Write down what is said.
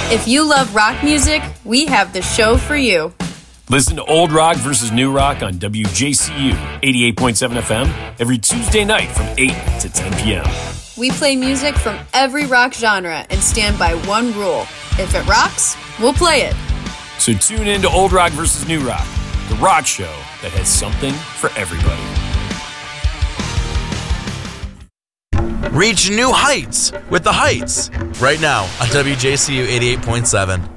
If you love rock music, we have the show for you. Listen to Old Rock versus New Rock on WJCU 88.7 FM every Tuesday night from 8 to 10 p.m. We play music from every rock genre and stand by one rule. If it rocks, we'll play it. So tune in to Old Rock versus New Rock, the rock show that has something for everybody. Reach new heights with The Heights right now on WJCU 88.7.